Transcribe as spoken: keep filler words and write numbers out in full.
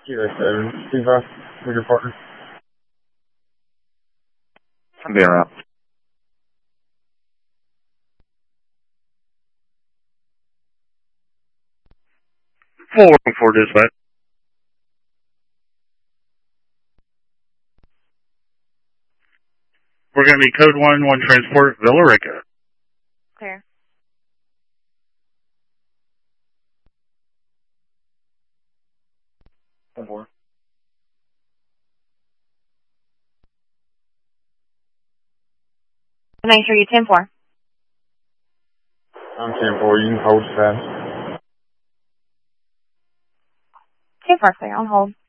Kilo seven, Steve, with your partner. I'm being around. Four for dispatch. We're going to be code one, one transport, Villa Rica. Clear. ten four. nine three, ten four. I'm ten four, you can hold fast. ten four, clear, on hold.